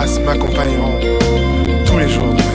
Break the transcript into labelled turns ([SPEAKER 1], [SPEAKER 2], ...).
[SPEAKER 1] grâce m'accompagneront tous les jours de ma vie.